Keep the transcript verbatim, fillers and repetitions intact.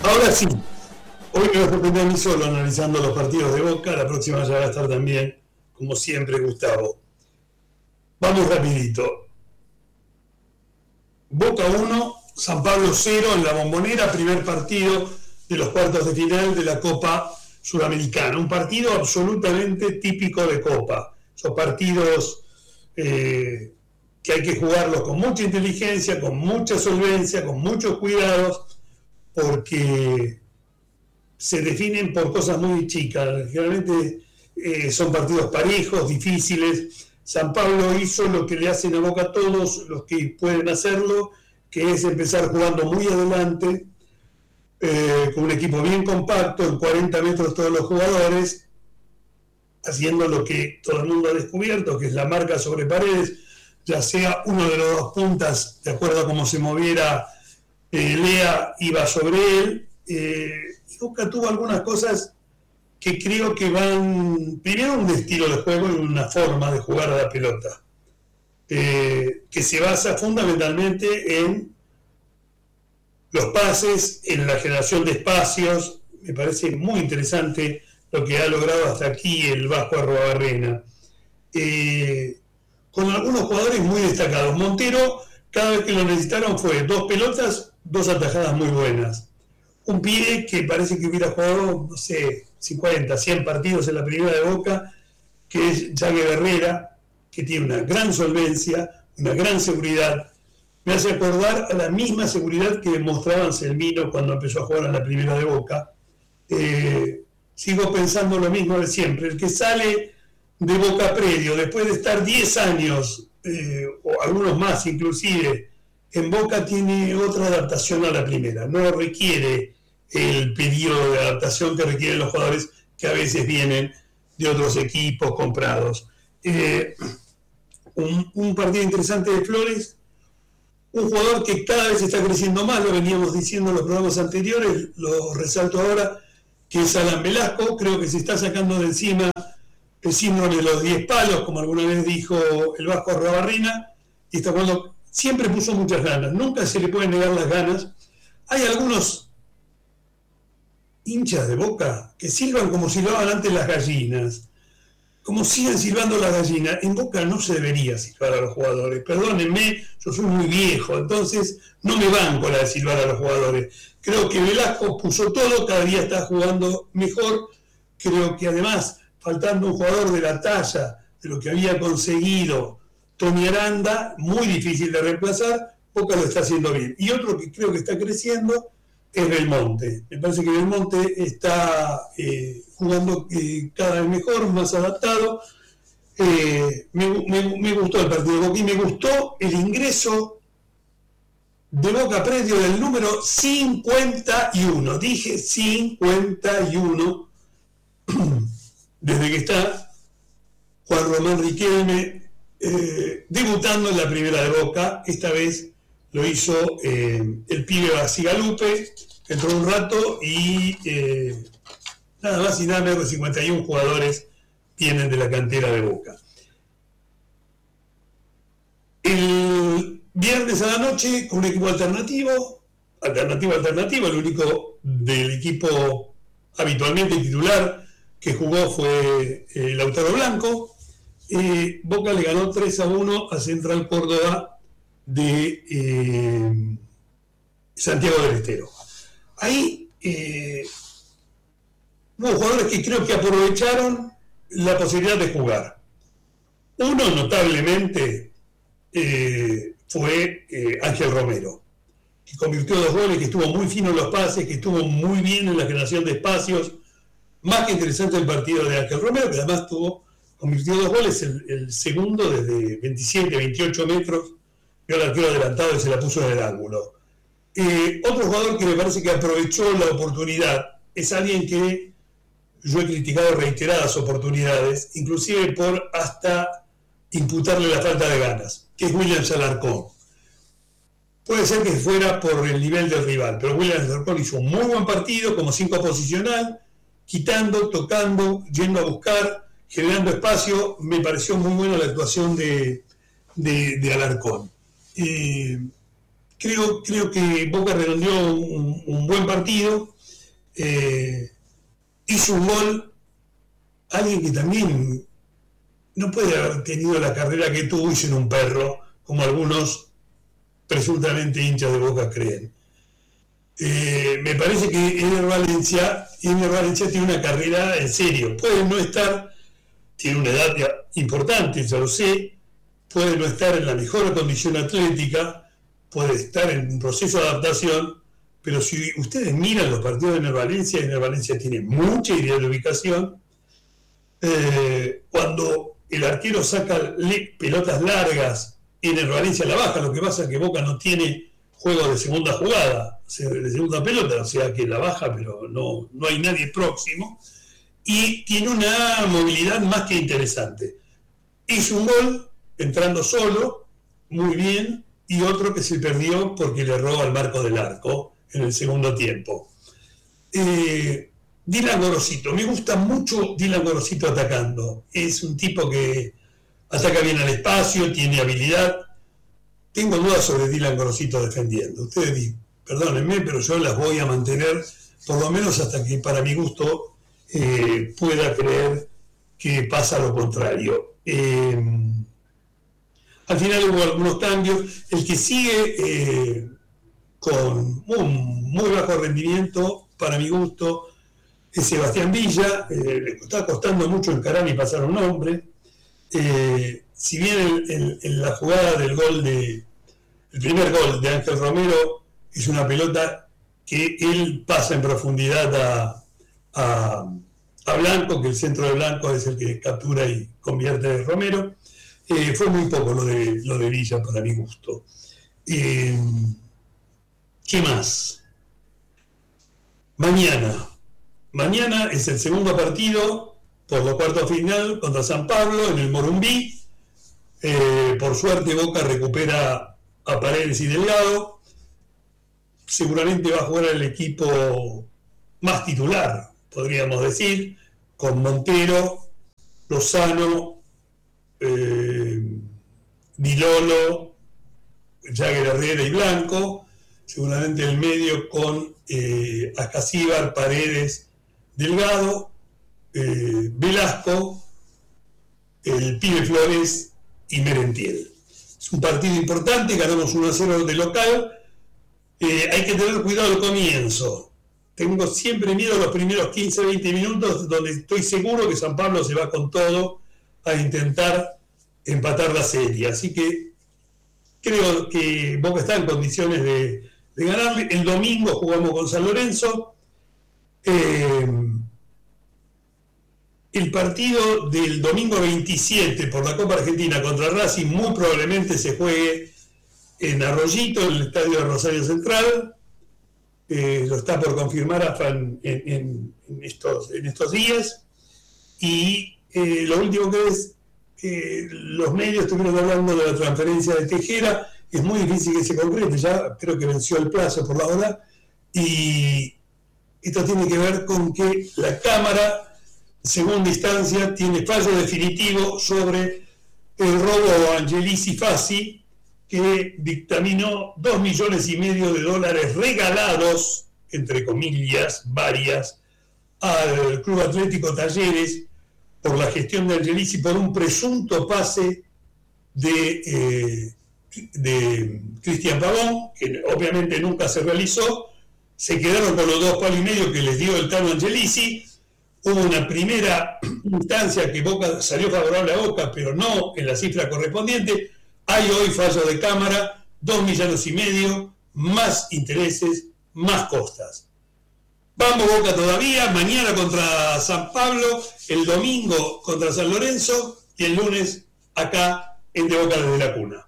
Ahora sí, hoy me voy a sorprender a mí solo analizando los partidos de Boca, la próxima ya va a estar también, como siempre, Gustavo. Vamos rapidito. Boca uno, San Pablo cero en la Bombonera, primer partido de los cuartos de final de la Copa Sudamericana. Un partido absolutamente típico de Copa. Son partidos eh, que hay que jugarlos con mucha inteligencia, con mucha solvencia, con muchos cuidados, porque se definen por cosas muy chicas. Generalmente eh, son partidos parejos, difíciles. San Pablo hizo lo que le hacen a Boca todos los que pueden hacerlo, que es empezar jugando muy adelante, eh, con un equipo bien compacto, en cuarenta metros todos los jugadores, haciendo lo que todo el mundo ha descubierto, que es la marca sobre paredes, ya sea uno de los dos puntas, de acuerdo a cómo se moviera eh, Lea, iba sobre él. Eh, y Boca tuvo algunas cosas que creo que van, primero, un estilo de juego y una forma de jugar a la pelota, eh, que se basa fundamentalmente en los pases, en la generación de espacios. Me parece muy interesante lo que ha logrado hasta aquí el Vasco Arruabarrena, eh, con algunos jugadores muy destacados. Montero, cada vez que lo necesitaron, fue dos pelotas, dos atajadas muy buenas. Un pibe que parece que hubiera jugado, no sé, cincuenta, cien partidos en la primera de Boca, que es Jague Herrera, que tiene una gran solvencia, una gran seguridad. Me hace acordar a la misma seguridad que demostraba Anselmino cuando empezó a jugar en la primera de Boca. Eh, sigo pensando lo mismo de siempre. El que sale de Boca Predio, después de estar diez años, eh, o algunos más inclusive, en Boca, tiene otra adaptación a la primera. No requiere el periodo de adaptación que requieren los jugadores que a veces vienen de otros equipos comprados. Eh, un, un partido interesante de Flores, un jugador que cada vez está creciendo más, lo veníamos diciendo en los programas anteriores, lo resalto ahora, que es Alan Velasco. Creo que se está sacando de encima el síndrome de los diez palos, como alguna vez dijo el Vasco Arruabarrena, y está jugando, siempre puso muchas ganas, nunca se le pueden negar las ganas. Hay algunos hinchas de Boca que silban como silbaban antes las gallinas, como siguen silbando las gallinas. En Boca no se debería silbar a los jugadores, perdónenme, yo soy muy viejo, entonces no me banco la de silbar a los jugadores. Creo que Velasco puso todo, cada día está jugando mejor. Creo que además, faltando un jugador de la talla de lo que había conseguido Tony Aranda, muy difícil de reemplazar, Boca lo está haciendo bien. Y otro que creo que está creciendo es Belmonte. Me parece que Belmonte está eh, jugando eh, cada vez mejor, más adaptado. Eh, me, me, me gustó el partido de Boca y me gustó el ingreso de Boca Predio del número cincuenta y uno. Dije cincuenta y uno. Desde que está Juan Román Riquelme eh, debutando en la primera de Boca. Esta vez lo hizo eh, el pibe Basigalupe, entró un rato y eh, nada más y nada menos que cincuenta y uno jugadores vienen de la cantera de Boca. El viernes a la noche, con un equipo alternativo, alternativo, alternativo, el único del equipo habitualmente titular que jugó fue eh, Lautaro Blanco. Eh, Boca le ganó tres a uno a Central Córdoba de eh, Santiago del Estero. Ahí eh, hubo jugadores que creo que aprovecharon la posibilidad de jugar. Uno, notablemente, eh, fue eh, Ángel Romero, que convirtió dos goles, que estuvo muy fino en los pases, que estuvo muy bien en la generación de espacios. Más que interesante el partido de Ángel Romero, que además tuvo, convirtió dos goles, el, el segundo desde veintisiete, veintiocho metros, vio al arquero adelantado y se la puso en el ángulo. Eh, otro jugador que me parece que aprovechó la oportunidad es alguien que yo he criticado reiteradas oportunidades, inclusive por hasta imputarle la falta de ganas, que es William Alarcón. Puede ser que fuera por el nivel del rival, pero William Alarcón hizo un muy buen partido como cinco posicional, quitando, tocando, yendo a buscar, generando espacio. Me pareció muy buena la actuación de, de, de Alarcón. Eh, creo, creo que Boca redondeó un, un buen partido. eh, hizo un gol alguien que también no puede haber tenido la carrera que tuvo y ser un perro, como algunos presuntamente hinchas de Boca creen. Eh, me parece que Ener Valencia, Ener Valencia tiene una carrera en serio. Puede no estar, tiene una edad importante, ya lo sé, puede no estar en la mejor condición atlética, puede estar en un proceso de adaptación, pero si ustedes miran los partidos de Ener Valencia, Ener Valencia tiene mucha idea de ubicación. Eh, cuando el arquero saca pelotas largas, Ener Valencia la baja. Lo que pasa es que Boca no tiene juego de segunda jugada, de segunda pelota, o sea que la baja, pero no, no hay nadie próximo, y tiene una movilidad más que interesante. Hizo un gol entrando solo, muy bien, y otro que se perdió porque le erró al marco del arco en el segundo tiempo. Eh, Dylan Gorosito, me gusta mucho Dylan Gorosito atacando. Es un tipo que ataca bien al espacio, tiene habilidad. Tengo dudas sobre Dylan Gorosito defendiendo. Ustedes, perdónenme, pero yo las voy a mantener, por lo menos hasta que, para mi gusto, eh, pueda creer que pasa lo contrario. Eh, al final hubo algunos cambios. El que sigue eh, con un muy bajo rendimiento, para mi gusto, es Sebastián Villa. Eh, le está costando mucho encarar y pasar un hombre. Eh, si bien en, en, en la jugada del gol de el primer gol de Ángel Romero es una pelota que él pasa en profundidad a, a, a Blanco, que el centro de Blanco es el que captura y convierte a Romero. Eh, fue muy poco lo de, lo de Villa para mi gusto. Eh, ¿Qué más? Mañana. Mañana es el segundo partido por los cuartos final contra San Pablo en el Morumbí. Eh, por suerte Boca recupera a Paredes y Delgado. Seguramente va a jugar el equipo más titular, podríamos decir, con Montero, Lozano, eh, Dilolo, Jagger Herrera y Blanco. Seguramente el medio con eh, Ascasíbar, Paredes, Delgado, eh, Velasco, el Pibe Flores y Merentiel. Es un partido importante, ganamos uno a cero de local. Eh, hay que tener cuidado al comienzo. Tengo siempre miedo a los primeros quince a veinte minutos, donde estoy seguro que San Pablo se va con todo a intentar empatar la serie. Así que creo que Boca está en condiciones de, de ganarle. El domingo jugamos con San Lorenzo. Eh, el partido del domingo veintisiete por la Copa Argentina contra Racing muy probablemente se juegue en Arroyito, en el estadio de Rosario Central. Eh, lo está por confirmar AFA en, en, en, estos, en estos días. Y eh, lo último que es, eh, los medios estuvieron hablando de la transferencia de Tejera. Es muy difícil que se concrete, ya creo que venció el plazo por la hora. Y esto tiene que ver con que la Cámara, segunda instancia, tiene fallo definitivo sobre el robo a Angelici Fassi, que dictaminó dos millones y medio de dólares regalados, entre comillas, varias, al Club Atlético Talleres por la gestión de Angelici por un presunto pase de, eh, de Cristian Pavón, que obviamente nunca se realizó. Se quedaron con los dos palos y medio que les dio el Tano Angelici. Hubo una primera instancia que Boca salió favorable a Boca, pero no en la cifra correspondiente. Hay hoy fallo de Cámara, dos millones y medio, más intereses, más costas. Vamos Boca todavía, mañana contra San Pablo, el domingo contra San Lorenzo y el lunes acá en De Boca desde la Cuna.